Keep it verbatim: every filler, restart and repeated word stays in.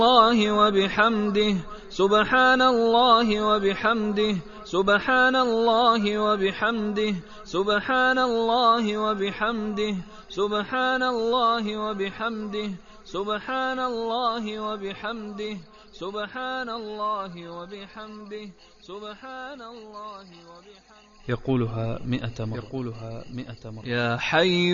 الله وبحمده سبحان الله وبحمده سبحان الله وبحمده سبحان الله وبحمده سبحان الله وبحمده سبحان الله وبحمده سبحان الله وبحمده سبحان الله وبحمده. يقولها مئة مرة. يقولها مئة مرة. يا حي